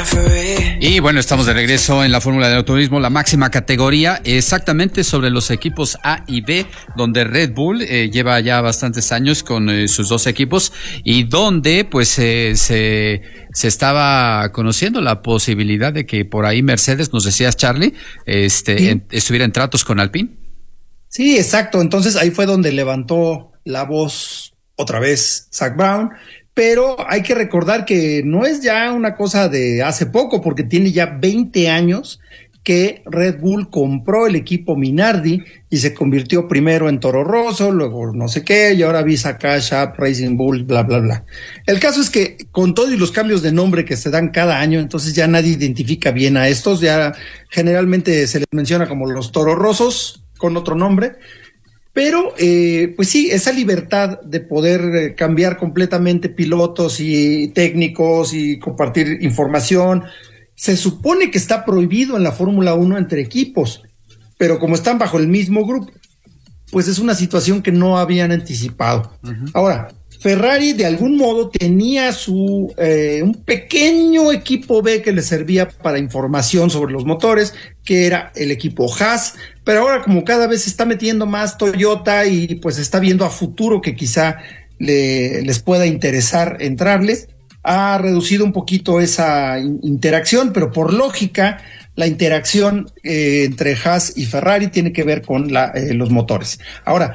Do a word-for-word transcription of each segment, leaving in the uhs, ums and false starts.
Y bueno, estamos de regreso en la Fórmula del Automovilismo, la máxima categoría, exactamente sobre los equipos A y B, donde Red Bull eh, lleva ya bastantes años con eh, sus dos equipos y donde pues eh, se, se estaba conociendo la posibilidad de que por ahí Mercedes, nos decías Charlie, este, ¿sí? en, estuviera en tratos con Alpine. Sí, exacto. Entonces ahí fue donde levantó la voz otra vez Zak Brown. Pero hay que recordar que no es ya una cosa de hace poco, porque tiene ya veinte años que Red Bull compró el equipo Minardi y se convirtió primero en Toro Rosso, luego no sé qué, y ahora Visa Cash App, Racing Bull, bla, bla, bla. El caso es que con todos los cambios de nombre que se dan cada año, entonces ya nadie identifica bien a estos, ya generalmente se les menciona como los Toro Rossos con otro nombre. Pero, eh, pues sí, esa libertad de poder eh, cambiar completamente pilotos y técnicos y compartir información, se supone que está prohibido en la Fórmula uno entre equipos, pero como están bajo el mismo grupo, pues es una situación que no habían anticipado. Uh-huh. Ahora, Ferrari de algún modo tenía su eh, un pequeño equipo B que le servía para información sobre los motores, que era el equipo Haas, pero ahora como cada vez se está metiendo más Toyota y pues está viendo a futuro que quizá le, les pueda interesar entrarles, ha reducido un poquito esa in- interacción, pero por lógica la interacción eh, entre Haas y Ferrari tiene que ver con la, eh, los motores. Ahora,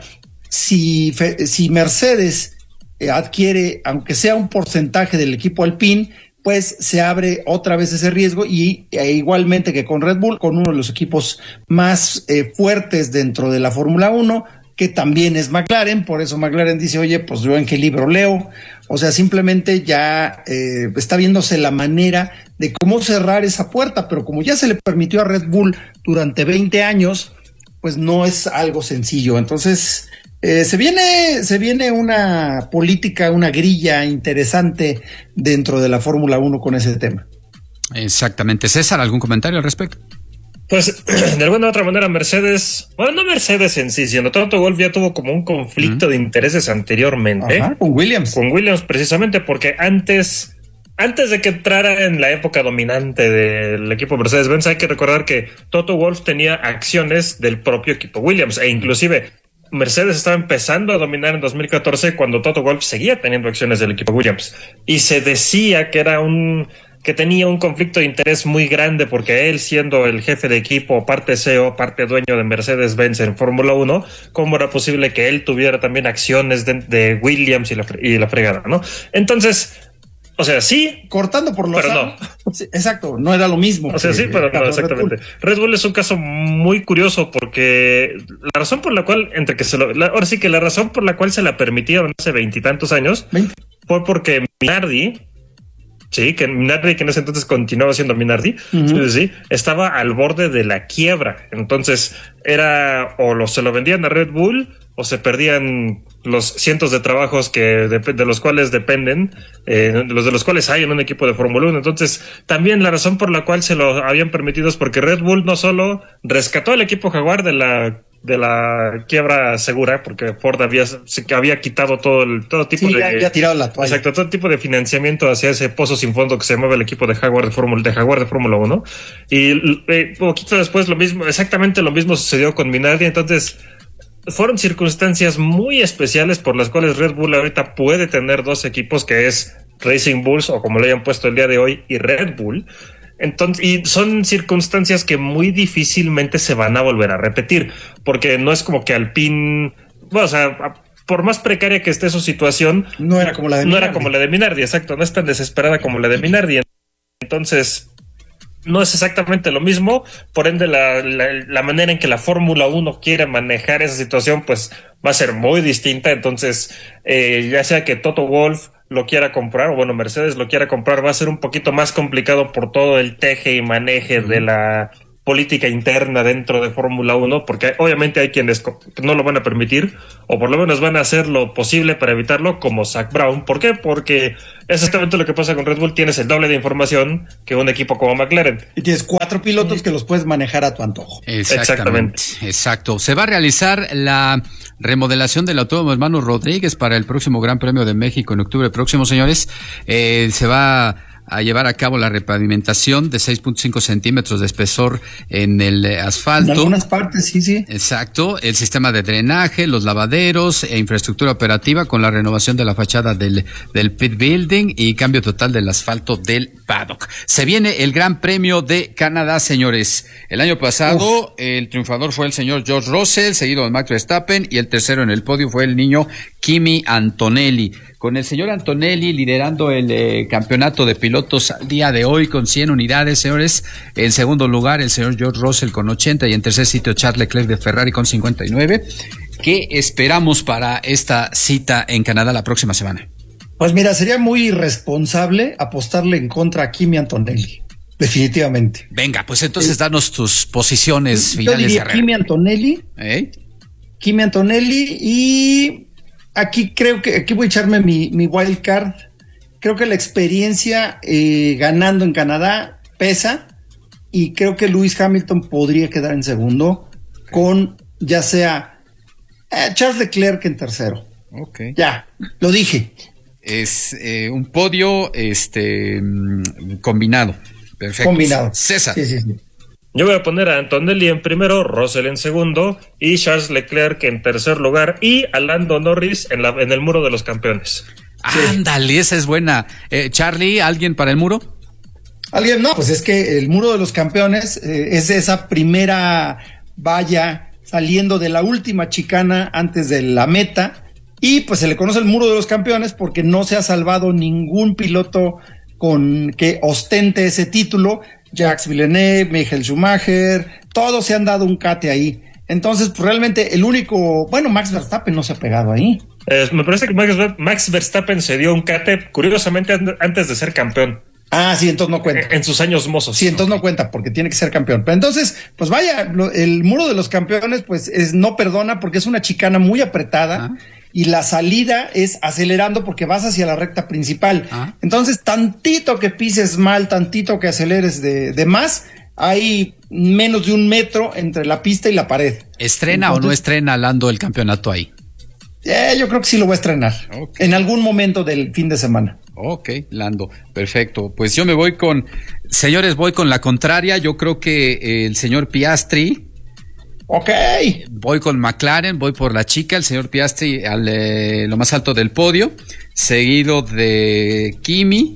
si, si Mercedes adquiere, aunque sea un porcentaje del equipo Alpine, pues se abre otra vez ese riesgo y e igualmente que con Red Bull, con uno de los equipos más eh, fuertes dentro de la Fórmula uno, que también es McLaren. Por eso McLaren dice, oye, pues yo en qué libro leo. O sea, simplemente ya eh, está viéndose la manera de cómo cerrar esa puerta, pero como ya se le permitió a Red Bull durante veinte años, pues no es algo sencillo. Entonces Eh, se viene, se viene una política, una grilla interesante dentro de la Fórmula uno con ese tema. Exactamente. César, ¿algún comentario al respecto? Pues, de alguna u otra manera, Mercedes, bueno, no Mercedes en sí, sino Toto Wolff ya tuvo como un conflicto uh-huh. de intereses anteriormente. Ajá, con Williams. Con Williams, precisamente, porque antes, antes de que entrara en la época dominante del equipo Mercedes-Benz, hay que recordar que Toto Wolff tenía acciones del propio equipo Williams, e inclusive Mercedes estaba empezando a dominar en dos mil catorce cuando Toto Wolff seguía teniendo acciones del equipo Williams y se decía que era un que tenía un conflicto de interés muy grande porque él, siendo el jefe de equipo, parte C E O, parte dueño de Mercedes-Benz en Fórmula uno, ¿cómo era posible que él tuviera también acciones de, de Williams y la, y la fregada, ¿no? Entonces, o sea, sí, cortando por los pero no. Sí, exacto, no era lo mismo. O sea, sí, pero no, exactamente. Red Bull. Red Bull es un caso muy curioso porque la razón por la cual, entre que se lo, la, ahora sí que la razón por la cual se la permitieron hace veintitantos años ¿veinte? Fue porque Minardi, sí, que Minardi, que en ese entonces continuaba siendo Minardi, uh-huh. sí, sí, estaba al borde de la quiebra. Entonces era o lo, se lo vendían a Red Bull o se perdían los cientos de trabajos que de, de los cuales dependen, eh, los de los cuales hay en un equipo de Fórmula uno. Entonces, también la razón por la cual se lo habían permitido es porque Red Bull no solo rescató al equipo Jaguar de la de la quiebra segura, porque Ford había había quitado todo el todo tipo sí, de ya había tirado la toalla. Exacto, todo tipo de financiamiento hacia ese pozo sin fondo que se mueve el equipo de Jaguar de Fórmula de Jaguar de Fórmula uno. Y eh, poquito después lo mismo, exactamente lo mismo sucedió con Minardi. Entonces, fueron circunstancias muy especiales por las cuales Red Bull ahorita puede tener dos equipos, que es Racing Bulls, o como le hayan puesto el día de hoy, y Red Bull. Entonces, y son circunstancias que muy difícilmente se van a volver a repetir, porque no es como que Alpine, bueno, o sea, por más precaria que esté su situación, no era como la de no Minardi. era como la de Minardi, exacto, no es tan desesperada como la de Minardi. Entonces, no es exactamente lo mismo, por ende la, la, la manera en que la Fórmula uno quiere manejar esa situación pues va a ser muy distinta. Entonces, eh, ya sea que Toto Wolff lo quiera comprar, o bueno, Mercedes lo quiera comprar, va a ser un poquito más complicado por todo el teje y maneje de la política interna dentro de Fórmula uno, porque obviamente hay quienes no lo van a permitir, o por lo menos van a hacer lo posible para evitarlo, como Zak Brown. ¿Por qué? Porque es exactamente lo que pasa con Red Bull. Tienes el doble de información que un equipo como McLaren. Y tienes cuatro pilotos que los puedes manejar a tu antojo. Exactamente. Exacto. Se va a realizar la remodelación del Autódromo Hermano Rodríguez para el próximo Gran Premio de México en octubre próximo, señores. Eh, se va a llevar a cabo la repavimentación de seis punto cinco centímetros de espesor en el eh, asfalto. En algunas partes, sí, sí. Exacto, el sistema de drenaje, los lavaderos e infraestructura operativa con la renovación de la fachada del, del pit building y cambio total del asfalto del paddock. Se viene el Gran Premio de Canadá, señores. El año pasado, Uf. el triunfador fue el señor George Russell, seguido de Max Verstappen, y el tercero en el podio fue el niño Kimi Antonelli. Con el señor Antonelli liderando el eh, campeonato de pilotos al día de hoy con cien unidades, señores. En segundo lugar, el señor George Russell con ochenta y en tercer sitio Charles Leclerc de Ferrari con cincuenta y nueve. ¿Qué esperamos para esta cita en Canadá la próxima semana? Pues mira, sería muy irresponsable apostarle en contra a Kimi Antonelli. Definitivamente. Venga, pues entonces eh, danos tus posiciones yo finales. Yo diría Kimi Antonelli. ¿Eh? Kimi Antonelli y... Aquí creo que, aquí voy a echarme mi, mi wild card. Creo que la experiencia eh, ganando en Canadá pesa y creo que Lewis Hamilton podría quedar en segundo con ya sea eh, Charles Leclerc en tercero. Okay. Ya, lo dije. Es eh, un podio este combinado. Perfecto. Combinado. César. Sí, sí, sí. Yo voy a poner a Antonelli en primero, Russell en segundo y Charles Leclerc en tercer lugar y a Lando Norris en, la, en el muro de los campeones. Sí. Ándale, esa es buena. Eh, Charlie, ¿alguien para el muro? Alguien, no, pues es que el muro de los campeones eh, es esa primera valla saliendo de la última chicana antes de la meta y pues se le conoce el muro de los campeones porque no se ha salvado ningún piloto con que ostente ese título. Jacques Villeneuve, Michael Schumacher, todos se han dado un cate ahí. Entonces, pues realmente el único, bueno, Max Verstappen no se ha pegado ahí. Eh, me parece que Max, Max Verstappen se dio un cate, curiosamente, antes de ser campeón. Ah, sí, entonces no cuenta. En, en sus años mozos. Sí, entonces no cuenta porque tiene que ser campeón. Pero entonces, pues vaya, lo, el muro de los campeones, pues es, no perdona porque es una chicana muy apretada. ¿Ah? Y la salida es acelerando porque vas hacia la recta principal. ¿Ah? Entonces, tantito que pises mal, tantito que aceleres de, de más, hay menos de un metro entre la pista y la pared. ¿Estrena Entonces, o no estrena Lando el campeonato ahí? Eh, yo creo que sí lo voy a estrenar. Okay. En algún momento del fin de semana. Ok, Lando, perfecto. Pues yo me voy con, señores, voy con la contraria. Yo creo que el señor Piastri. Ok. Voy con McLaren, voy por la chica, el señor Piastri al eh, lo más alto del podio, seguido de Kimi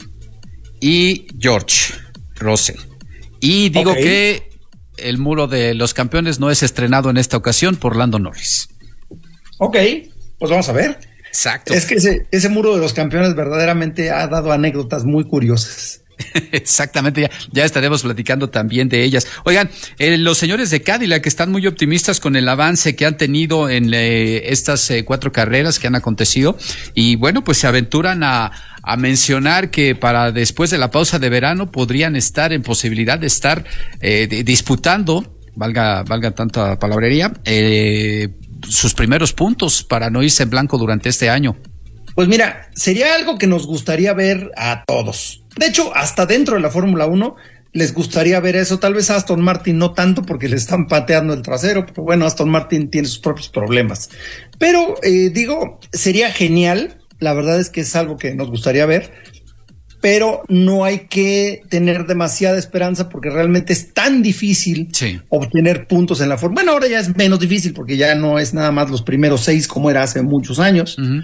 y George Russell. Y digo okay. que el muro de los campeones no es estrenado en esta ocasión por Lando Norris. Ok, pues vamos a ver. Exacto. Es que ese, ese muro de los campeones verdaderamente ha dado anécdotas muy curiosas. Exactamente, ya, ya estaremos platicando también de ellas. Oigan, eh, los señores de Cadillac están muy optimistas con el avance que han tenido en eh, estas eh, cuatro carreras que han acontecido y bueno, pues se aventuran a, a mencionar que para después de la pausa de verano podrían estar en posibilidad de estar eh, de, disputando, valga, valga tanta palabrería, eh, sus primeros puntos para no irse en blanco durante este año. Pues mira, sería algo que nos gustaría ver a todos. De hecho, hasta dentro de la Fórmula uno les gustaría ver eso. Tal vez a Aston Martin no tanto porque le están pateando el trasero, pero bueno, Aston Martin tiene sus propios problemas. Pero eh, digo, sería genial. La verdad es que es algo que nos gustaría ver, pero no hay que tener demasiada esperanza porque realmente es tan difícil sí. obtener puntos en la Fórmula. Bueno, ahora ya es menos difícil porque ya no es nada más los primeros seis como era hace muchos años. Uh-huh.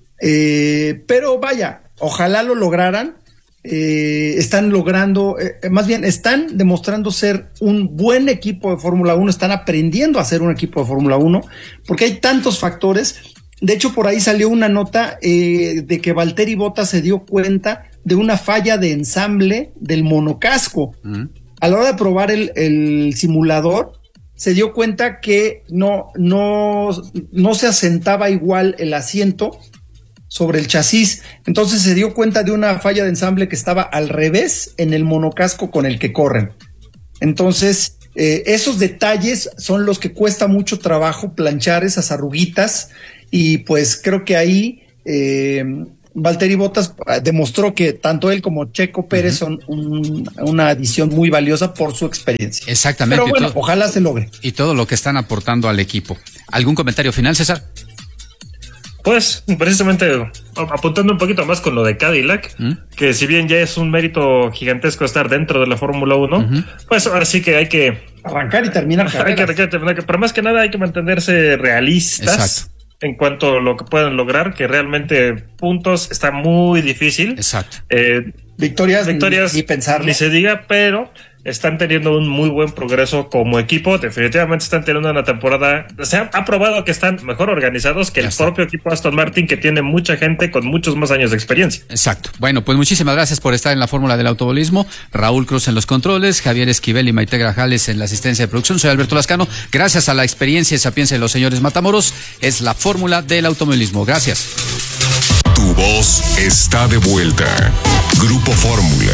Eh, pero vaya, ojalá lo lograran. Eh, están logrando, eh, más bien están demostrando ser un buen equipo de Fórmula uno, están aprendiendo a ser un equipo de Fórmula uno, porque hay tantos factores. De hecho, por ahí salió una nota eh, de que Valtteri Bottas se dio cuenta de una falla de ensamble del monocasco. Uh-huh. A la hora de probar el, el simulador, se dio cuenta que no, no, no se asentaba igual el asiento sobre el chasis, entonces se dio cuenta de una falla de ensamble que estaba al revés en el monocasco con el que corren. Entonces, eh, esos detalles son los que cuesta mucho trabajo planchar, esas arruguitas, y pues creo que ahí eh, Valtteri Bottas demostró que tanto él como Checo Pérez uh-huh. son un, una adición muy valiosa por su experiencia. Exactamente. Pero bueno, todo, ojalá se logre. Y todo lo que están aportando al equipo. ¿Algún comentario final, César? Pues precisamente apuntando un poquito más con lo de Cadillac, ¿Mm? que si bien ya es un mérito gigantesco estar dentro de la Fórmula uno, uh-huh. pues ahora sí que hay que arrancar y terminar. Hay que, hay que terminar, pero más que nada hay que mantenerse realistas. Exacto. En cuanto a lo que pueden lograr, que realmente puntos está muy difícil. Exacto. Eh, victorias, victorias ni, ni pensarlo. Ni se diga, pero están teniendo un muy buen progreso como equipo. Definitivamente están teniendo una temporada. Se ha, ha probado que están mejor organizados que ya el está. propio equipo Aston Martin, que tiene mucha gente con muchos más años de experiencia. Exacto. Bueno, pues muchísimas gracias por estar en la fórmula del automovilismo. Raúl Cruz en los controles, Javier Esquivel y Maite Grajales en la asistencia de producción. Soy Alberto Lascano. Gracias a la experiencia y sapiencia de los señores Matamoros, es la fórmula del automovilismo. Gracias. Tu voz está de vuelta. Grupo Fórmula.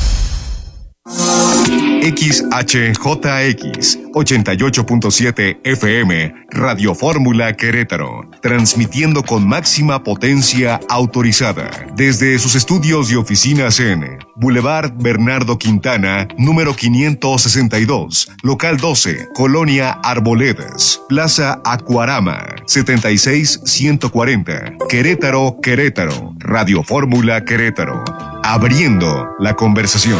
X H J X ochenta y ocho punto siete F M, Radio Fórmula Querétaro, transmitiendo con máxima potencia autorizada desde sus estudios y oficinas en Boulevard Bernardo Quintana, número quinientos sesenta y dos, local doce, Colonia Arboledas, Plaza Acuarama, setenta y seis ciento cuarenta, Querétaro, Querétaro, Radio Fórmula Querétaro, abriendo la conversación.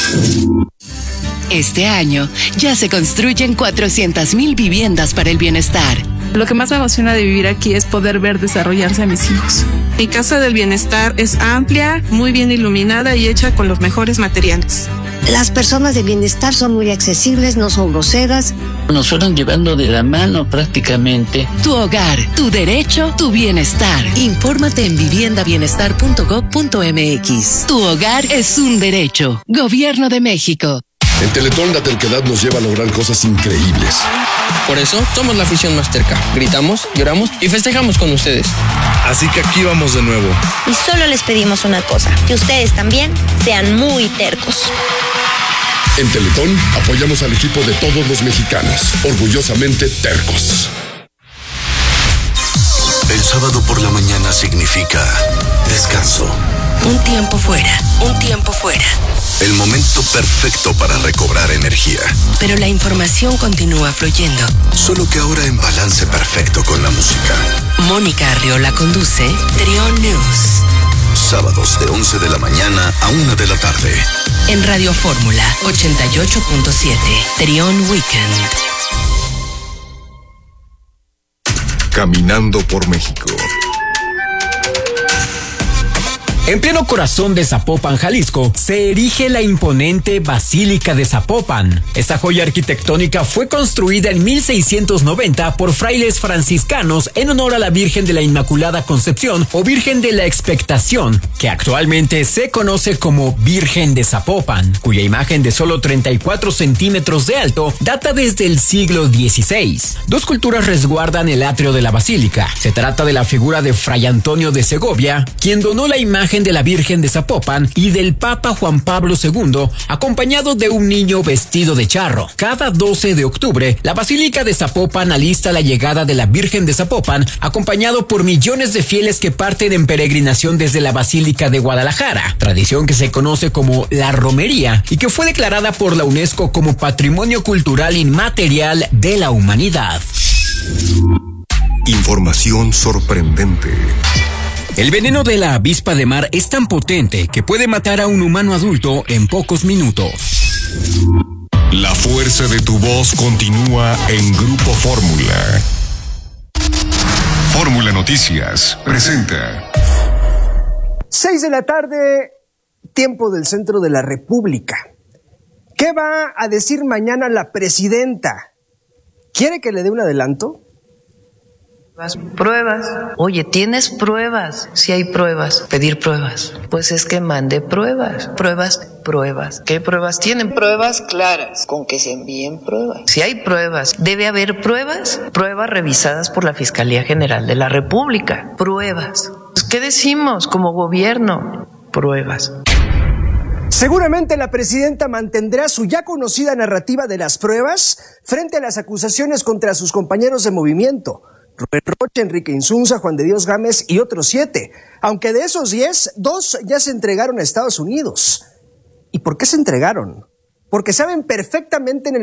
Este año ya se construyen cuatrocientas mil viviendas para el bienestar. Lo que más me emociona de vivir aquí es poder ver desarrollarse a mis hijos. Mi casa del bienestar es amplia, muy bien iluminada y hecha con los mejores materiales. Las personas de bienestar son muy accesibles, no son groseras. Nos fueron llevando de la mano prácticamente. Tu hogar, tu derecho, tu bienestar. Infórmate en vivienda bienestar punto gob punto m x. Tu hogar es un derecho. Gobierno de México. En Teletón la terquedad nos lleva a lograr cosas increíbles. Por eso somos la afición más terca. Gritamos, lloramos y festejamos con ustedes. Así que aquí vamos de nuevo. Y solo les pedimos una cosa, que ustedes también sean muy tercos. En Teletón apoyamos al equipo de todos los mexicanos, orgullosamente tercos. El sábado por la mañana significa descanso. Un tiempo fuera, un tiempo fuera. El momento perfecto para recobrar energía. Pero la información continúa fluyendo. Solo que ahora en balance perfecto con la música. Mónica Arriola conduce Trión News. Sábados de once de la mañana a una de la tarde. En Radio Fórmula ochenta y ocho punto siete. Trión Weekend. Caminando por México. En pleno corazón de Zapopan, Jalisco, se erige la imponente Basílica de Zapopan. Esta joya arquitectónica fue construida en mil seiscientos noventa por frailes franciscanos en honor a la Virgen de la Inmaculada Concepción o Virgen de la Expectación, que actualmente se conoce como Virgen de Zapopan, cuya imagen de solo treinta y cuatro centímetros de alto data desde el siglo dieciséis. Dos culturas resguardan el atrio de la basílica. Se trata de la figura de Fray Antonio de Segovia, quien donó la imagen de la Virgen de Zapopan, y del Papa Juan Pablo segundo, acompañado de un niño vestido de charro. Cada doce de octubre, la Basílica de Zapopan alista la llegada de la Virgen de Zapopan, acompañado por millones de fieles que parten en peregrinación desde la Basílica de Guadalajara, tradición que se conoce como la romería y que fue declarada por la UNESCO como Patrimonio Cultural Inmaterial de la Humanidad. Información sorprendente. El veneno de la avispa de mar es tan potente que puede matar a un humano adulto en pocos minutos. La fuerza de tu voz continúa en Grupo Fórmula. Fórmula Noticias presenta. Seis de la tarde, tiempo del centro de la República. ¿Qué va a decir mañana la presidenta? ¿Quiere que le dé un adelanto? Pruebas. Oye, ¿tienes pruebas? Si hay pruebas, pedir pruebas. Pues es que mande pruebas. Pruebas, pruebas. ¿Qué pruebas tienen? Pruebas claras, con que se envíen pruebas. Si hay pruebas, debe haber pruebas. Pruebas revisadas por la Fiscalía General de la República. Pruebas. ¿Qué decimos como gobierno? Pruebas. Seguramente la presidenta mantendrá su ya conocida narrativa de las pruebas frente a las acusaciones contra sus compañeros de movimiento. Rubén Rocha, Enrique Insunza, Juan de Dios Gámez y otros siete. Aunque de esos diez, dos ya se entregaron a Estados Unidos. ¿Y por qué se entregaron? Porque saben perfectamente en el